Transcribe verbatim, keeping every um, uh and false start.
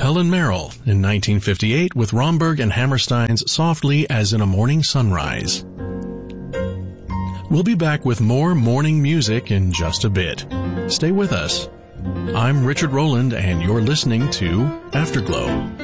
Helen Merrill in nineteen fifty-eight with Romberg and Hammerstein's Softly as in a Morning Sunrise. We'll be back with more morning music in just a bit. Stay with us. I'm Richard Rowland, and you're listening to Afterglow.